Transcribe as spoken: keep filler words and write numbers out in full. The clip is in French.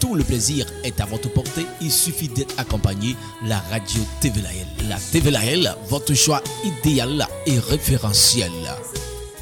tout le plaisir est à votre portée. Il suffit d'être accompagné la radio T V L A L. La T V L A L, votre choix idéal et référentiel.